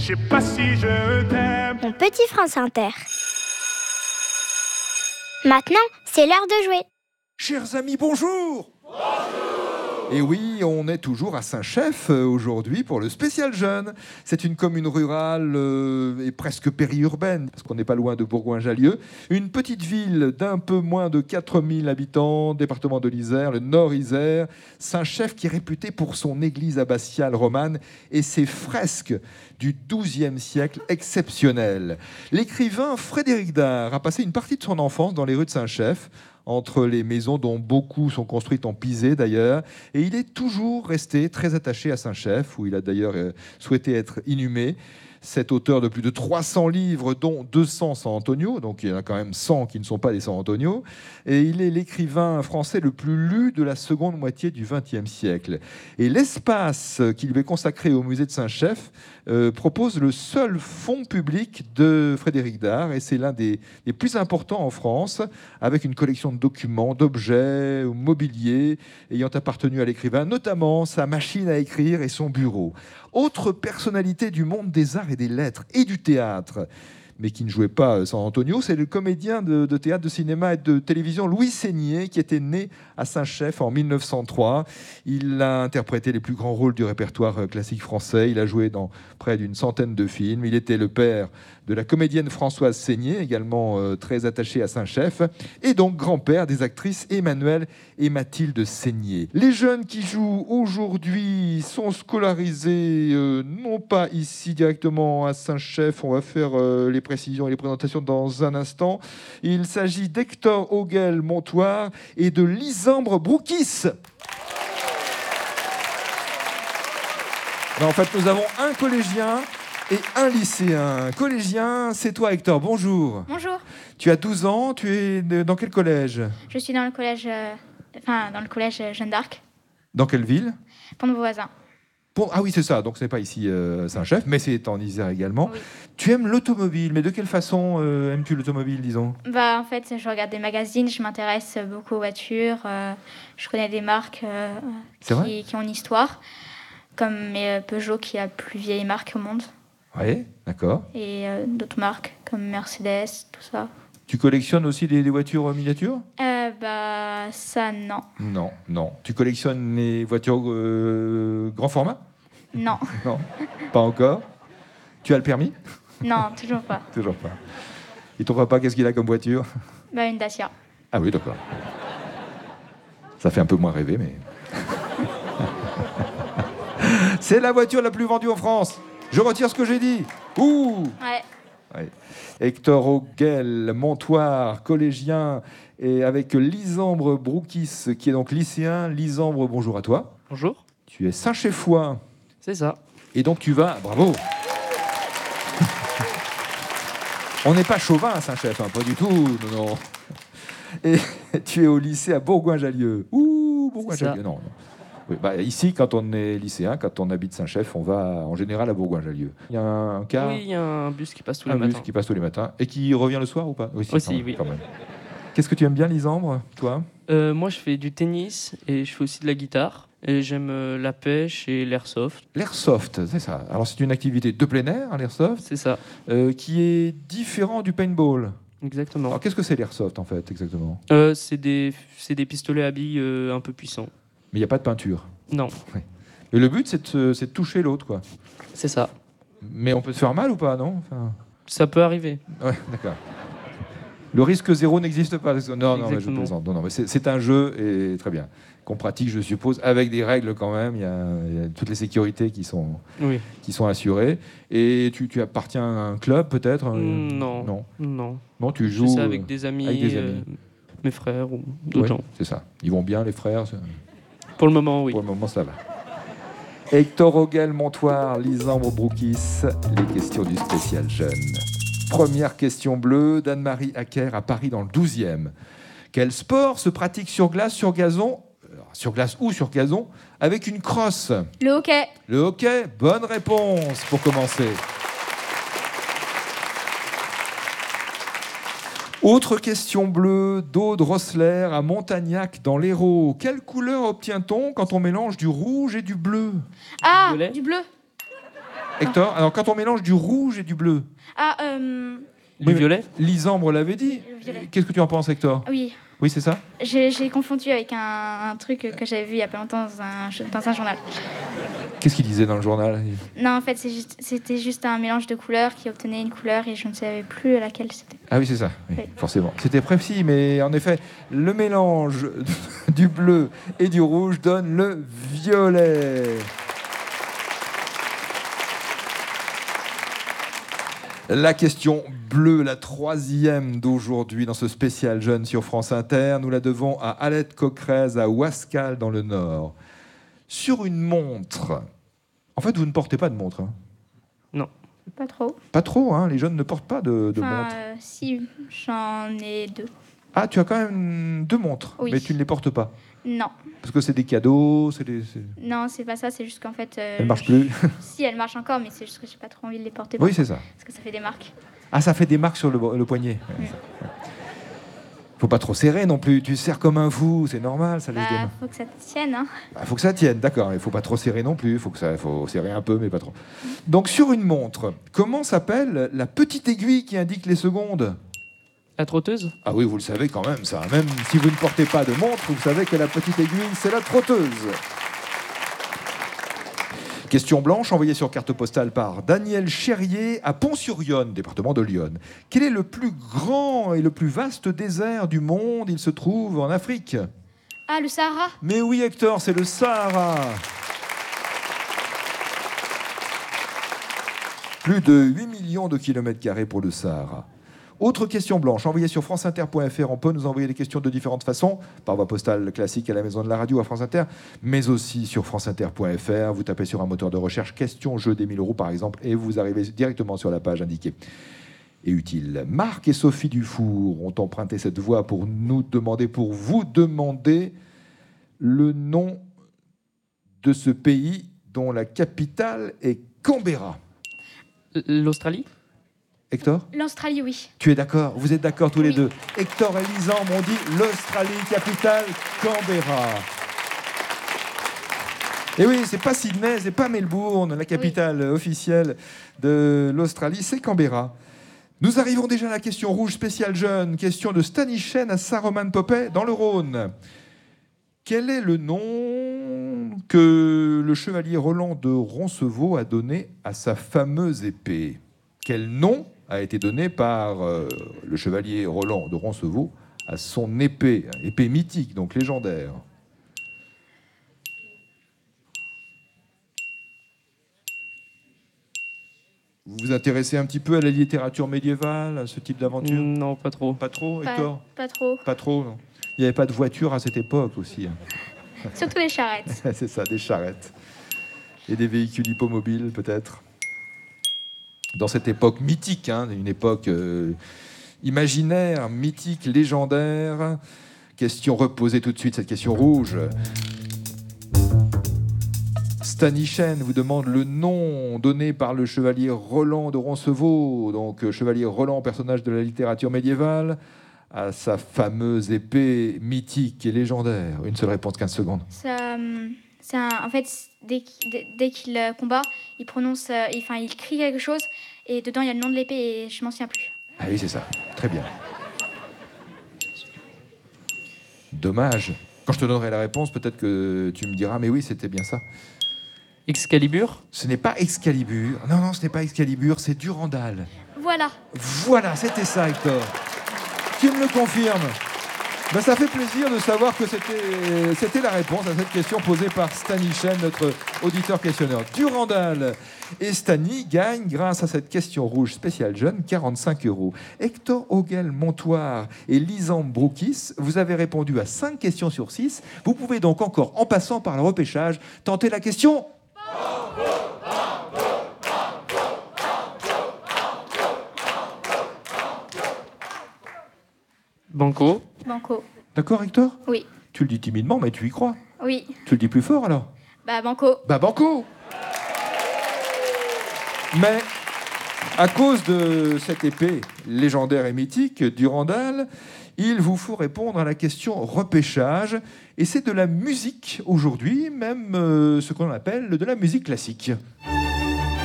Je sais pas si je t'aime. Mon petit France Inter. Maintenant, c'est l'heure de jouer. Chers amis, bonjour. Et oui, on est toujours à Saint-Chef aujourd'hui pour le spécial jeune. C'est une commune rurale et presque périurbaine, parce qu'on n'est pas loin de Bourgoin-Jallieu. Une petite ville d'un peu moins de 4000 habitants, département de l'Isère, le Nord-Isère. Saint-Chef qui est réputé pour son église abbatiale romane et ses fresques du XIIe siècle exceptionnelles. L'écrivain Frédéric Dard a passé une partie de son enfance dans les rues de Saint-Chef, entre les maisons dont beaucoup sont construites en pisé d'ailleurs, et il est toujours resté très attaché à Saint-Chef, où il a d'ailleurs souhaité être inhumé. Cet auteur de plus de 300 livres, dont 200 San Antonio, donc il y en a quand même 100 qui ne sont pas des San Antonio, et il est l'écrivain français le plus lu de la seconde moitié du XXe siècle. Et l'espace qui lui est consacré au musée de Saint-Chef propose le seul fonds public de Frédéric Dard, et c'est l'un des plus importants en France, avec une collection de documents, d'objets, mobilier ayant appartenu à l'écrivain, notamment sa machine à écrire et son bureau. Autre personnalité du monde des arts et des lettres et du théâtre, mais qui ne jouait pas San Antonio, c'est le comédien de théâtre, de cinéma et de télévision Louis Seigné, qui était né à Saint-Chef en 1903. Il a interprété les plus grands rôles du répertoire classique français. Il a joué dans près d'une centaine de films. Il était le père de la comédienne Françoise Seigné, également très attachée à Saint-Chef, et donc grand-père des actrices Emmanuelle et Mathilde Seigné. Les jeunes qui jouent aujourd'hui sont scolarisés, non pas ici directement à Saint-Chef. On va faire les précisions et les présentations dans un instant. Il s'agit d'Hector Auguel-Montoire et de Lysambre Broukis. En fait, nous avons un collégien et un lycéen. Collégien, c'est toi, Hector. Bonjour. Bonjour. Tu as 12 ans. Tu es dans quel collège ? Je suis dans le collège, dans le collège Jeanne d'Arc, Dans quelle ville ? Pont-de-Beauvoisin. Ah oui, c'est ça. Donc, ce n'est pas ici Saint-Chef, mais c'est en Isère également. Oui. Tu aimes l'automobile, mais de quelle façon aimes-tu l'automobile, disons ? En fait, je regarde des magazines, je m'intéresse beaucoup aux voitures. Je connais des marques qui ont une histoire, comme Peugeot, qui est la plus vieille marque au monde. Oui, d'accord. Et d'autres marques, comme Mercedes, tout ça. Tu collectionnes aussi des voitures miniatures ? Ça, non. Non. Tu collectionnes les voitures grand format ? Non. Non, pas encore. Tu as le permis ? Non, toujours pas. Toujours pas. Et ton papa, qu'est-ce qu'il a comme voiture ? Une Dacia. Ah oui, d'accord. Ça fait un peu moins rêver, mais... C'est la voiture la plus vendue en France. Je retire ce que j'ai dit. Ouh ! Ouais. Hector Auguel-Montoire, collégien, et avec Lysambre Broukis, qui est donc lycéen. Lysambre, bonjour à toi. Bonjour. Tu es Saint-Chefois. C'est ça. Et donc tu vas... Bravo. On n'est pas chauvin à Saint-Chef, hein, pas du tout. Non. Et tu es au lycée à Bourgoin-Jallieu. Ouh, Bourgoin-Jallieu, non. Oui, ici, quand on est lycéen, quand on habite Saint-Chef, on va en général à Bourgoin-Jallieu. Il y a un car... Oui, il y a un bus qui passe tous les matins. Un bus qui passe tous les matins. Et qui revient le soir ou pas ? Aussi, oui. Quand même. Qu'est-ce que tu aimes bien, Lysambre, toi ? Moi, je fais du tennis et je fais aussi de la guitare. Et j'aime la pêche et l'airsoft. L'airsoft, c'est ça. Alors, c'est une activité de plein air, l'airsoft. C'est ça. Qui est différent du paintball. Exactement. Alors, qu'est-ce que c'est l'airsoft, en fait, exactement ? C'est des pistolets à billes un peu puissants. Mais il n'y a pas de peinture. Non. Oui. Et le but, c'est de toucher l'autre, quoi. C'est ça. Mais on peut se faire mal ou pas, non ? Ça peut arriver. Ouais, d'accord. Le risque zéro n'existe pas. Non, mais je plaisante. Non, mais c'est un jeu, et très bien, qu'on pratique, je suppose, avec des règles quand même. Il y a toutes les sécurités qui sont assurées. Et tu appartiens à un club, peut-être ? Non. Non, tu joues je fais ça avec des amis, mes frères ou d'autres gens. C'est ça. Ils vont bien, les frères ? Pour le moment, oui. Pour le moment, ça va. Hector Auguel-Montoire, Lysambre Broukis, les questions du spécial jeune. Première question bleue d'Anne-Marie Hacker à Paris dans le 12e. Quel sport se pratique sur glace, sur gazon, sur glace ou sur gazon, avec une crosse ? Le hockey. Le hockey, bonne réponse pour commencer. Autre question bleue d'Aude Rossler à Montagnac dans l'Hérault. Quelle couleur obtient-on quand on mélange du rouge et du bleu ? Du bleu. Hector, alors quand on mélange du rouge et du bleu, Du violet. Lisandre l'avait dit. Qu'est-ce que tu en penses, Hector? Oui. Oui, c'est ça. J'ai confondu avec un truc que j'avais vu il y a pas longtemps dans un journal. Qu'est-ce qu'il disait dans le journal? Non, en fait, c'était juste un mélange de couleurs qui obtenait une couleur et je ne savais plus laquelle c'était. Ah oui, c'est ça, oui, Oui. forcément. C'était précis, mais en effet, le mélange du bleu et du rouge donne le violet. La question bleue, la troisième d'aujourd'hui dans ce spécial Jeune sur France Inter, nous la devons à Alette Coquerez à Ouascal dans le Nord. Sur une montre, en fait vous ne portez pas de montre, hein? Non. Pas trop. Pas trop, hein? Les jeunes ne portent pas de montre. Si, j'en ai 2. Ah, tu as quand même 2 montres, Oui. mais tu ne les portes pas. Non. Parce que c'est des cadeaux, Non, c'est pas ça, c'est juste qu'en fait... elles ne marchent plus. Si, elles marchent encore, mais c'est juste que j'ai pas trop envie de les porter. Oui, c'est ça. Parce que ça fait des marques. Ah, ça fait des marques sur le poignet. Faut pas trop serrer non plus. Tu serres comme un fou, c'est normal, ça laisse des mains. Faut que ça tienne, hein. Faut que ça tienne, d'accord. Il faut pas trop serrer non plus. Faut serrer un peu, mais pas trop. Donc sur une montre, comment s'appelle la petite aiguille qui indique les secondes? La trotteuse. Ah oui, vous le savez quand même, ça. Même si vous ne portez pas de montre, vous savez que la petite aiguille, c'est la trotteuse. Question blanche envoyée sur carte postale par Daniel Cherrier à Pont-sur-Yonne, département de l'Yonne. Quel est le plus grand et le plus vaste désert du monde? Il se trouve en Afrique. Ah, le Sahara. Mais oui, Hector, c'est le Sahara. Plus de 8 millions de kilomètres carrés pour le Sahara. Autre question blanche, envoyée sur franceinter.fr. On peut nous envoyer des questions de différentes façons, par voie postale classique à la maison de la radio à France Inter, mais aussi sur franceinter.fr. Vous tapez sur un moteur de recherche question jeu des 1000 euros par exemple, et vous arrivez directement sur la page indiquée. Et utile. Marc et Sophie Dufour ont emprunté cette voie pour vous demander le nom de ce pays dont la capitale est Canberra. L'Australie. Hector? L'Australie, oui. Tu es d'accord? Vous êtes d'accord tous les Oui. deux? Hector et Lisandre m'ont dit l'Australie, capitale Canberra. Et oui, c'est pas Sydney, c'est pas Melbourne, la capitale officielle de l'Australie, c'est Canberra. Nous arrivons déjà à la question rouge spéciale jeune, question de Stanichen à Saint-Romain-de-Popey dans le Rhône. Quel est le nom que le chevalier Roland de Roncevaux a donné à sa fameuse épée? Quel nom a été donné par le chevalier Roland de Roncevaux à son épée mythique, donc légendaire? Vous vous intéressez un petit peu à la littérature médiévale, à ce type d'aventure? Non, pas trop. Pas trop, Hector? Pas trop. Pas trop, non. Il n'y avait pas de voiture à cette époque aussi. Surtout les charrettes. C'est ça, des charrettes. Et des véhicules hippomobiles, peut-être. Dans cette époque mythique, hein, une époque imaginaire, mythique, légendaire. Question reposée tout de suite, cette question rouge. Stanichen vous demande le nom donné par le chevalier Roland de Roncevaux, donc chevalier Roland, personnage de la littérature médiévale, à sa fameuse épée mythique et légendaire. Une seule réponse, 15 secondes. En fait, dès qu'il combat, il prononce, il crie quelque chose, et dedans il y a le nom de l'épée, et je m'en souviens plus. Ah oui, c'est ça. Très bien. Dommage. Quand je te donnerai la réponse, peut-être que tu me diras, mais oui, c'était bien ça. Excalibur. Ce n'est pas Excalibur. Non, ce n'est pas Excalibur, c'est Durandal. Voilà, c'était ça, Hector. Tu me le confirmes? Ben, ça fait plaisir de savoir que c'était la réponse à cette question posée par Stanichen, notre auditeur questionneur. Durandal. Et Stani gagne, grâce à cette question rouge spéciale jeune, 45 €. Hector Auguel-Montoire et Lisandre Broukis, vous avez répondu à 5 questions sur 6. Vous pouvez donc encore, en passant par le repêchage, tenter la question... Banco. D'accord, Hector? Oui. Tu le dis timidement, mais tu y crois. Oui. Tu le dis plus fort, alors? Banco. Banco. Mais, à cause de cette épée légendaire et mythique, Durandal, il vous faut répondre à la question repêchage. Et c'est de la musique aujourd'hui, même ce qu'on appelle de la musique classique.